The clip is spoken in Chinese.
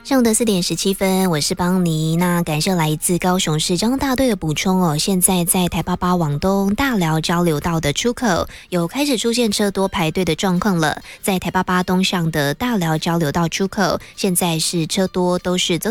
上午的4点17分，我是邦尼。那感谢来自高雄市交通大队的补充哦。现在在台88往东大寮交流道的出口有开始出现车多排队的状况了。在台88东向的大寮交流道出口，现在是车多，都是走